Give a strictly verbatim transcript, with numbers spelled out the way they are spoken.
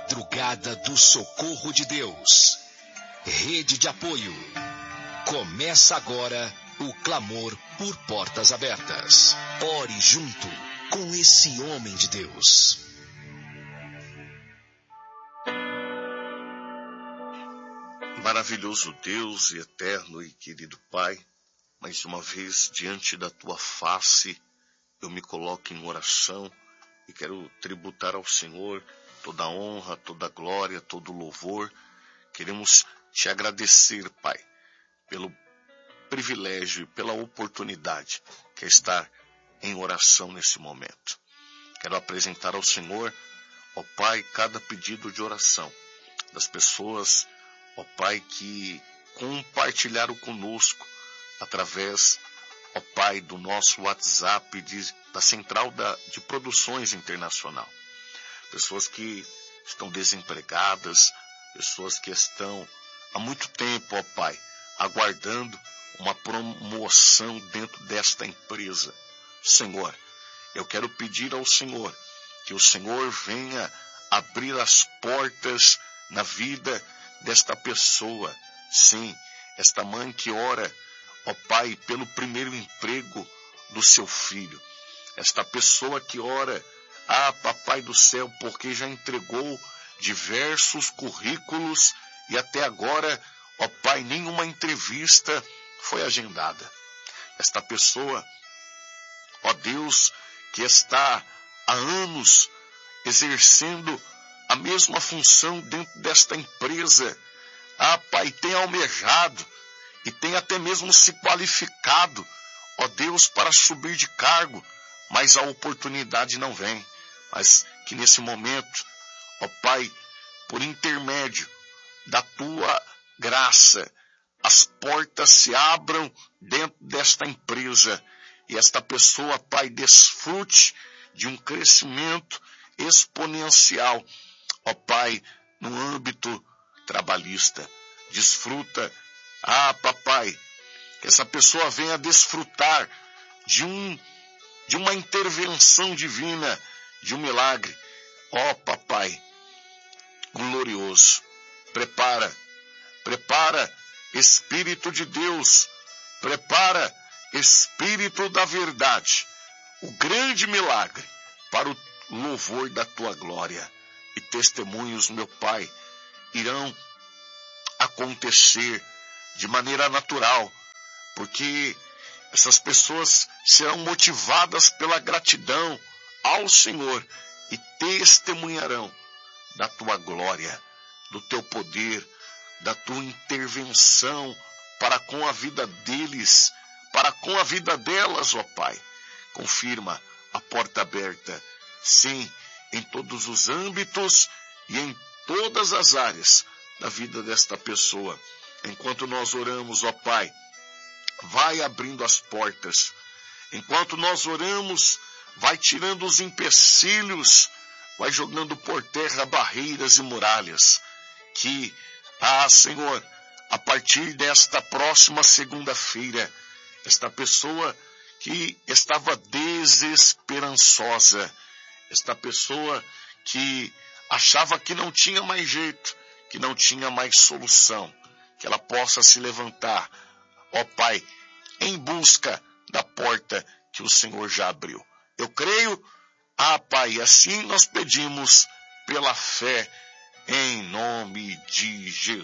Madrugada do Socorro de Deus. Rede de apoio. Começa agora o clamor por portas abertas. Ore junto com esse homem de Deus. Maravilhoso Deus e eterno e querido Pai, mais uma vez diante da tua face eu me coloco em oração e quero tributar ao Senhor toda a honra, toda a glória, todo o louvor. Queremos te agradecer, Pai, pelo privilégio e pela oportunidade que é estar em oração nesse momento. Quero apresentar ao Senhor, ó Pai, cada pedido de oração das pessoas, ó Pai, que compartilharam conosco através, ó Pai, do nosso WhatsApp, de, da Central da, de Produções Internacional. Pessoas que estão desempregadas, pessoas que estão há muito tempo, ó Pai, aguardando uma promoção dentro desta empresa. Senhor, eu quero pedir ao Senhor que o Senhor venha abrir as portas na vida desta pessoa. Sim, esta mãe que ora, ó Pai, pelo primeiro emprego do seu filho. Esta pessoa que ora, ah, Papai do céu, porque já entregou diversos currículos e até agora, ó Pai, nenhuma entrevista foi agendada. Esta pessoa, ó Deus, que está há anos exercendo a mesma função dentro desta empresa, ah, Pai, tem almejado e tem até mesmo se qualificado, ó Deus, para subir de cargo, mas a oportunidade não vem. Mas que nesse momento, ó Pai, por intermédio da tua graça, as portas se abram dentro desta empresa e esta pessoa, Pai, desfrute de um crescimento exponencial, ó Pai, no âmbito trabalhista. Desfruta, ah, Papai, que essa pessoa venha desfrutar de um, de uma intervenção divina, de um milagre. Ó, Papai, glorioso, prepara, prepara, Espírito de Deus, prepara, Espírito da verdade, o grande milagre para o louvor da tua glória. E testemunhos, meu Pai, irão acontecer de maneira natural, porque essas pessoas serão motivadas pela gratidão ao Senhor e testemunharão da tua glória, do teu poder, da tua intervenção para com a vida deles, para com a vida delas, ó Pai. Confirma a porta aberta, sim, em todos os âmbitos e em todas as áreas da vida desta pessoa. Enquanto nós oramos, ó Pai, vai abrindo as portas. Enquanto nós oramos, vai tirando os empecilhos, vai jogando por terra barreiras e muralhas. Que, ah, Senhor, a partir desta próxima segunda-feira, esta pessoa que estava desesperançosa, esta pessoa que achava que não tinha mais jeito, que não tinha mais solução, que ela possa se levantar, ó Pai, em busca da porta que o Senhor já abriu. Eu creio, ah, Pai, assim nós pedimos pela fé, em nome de Jesus.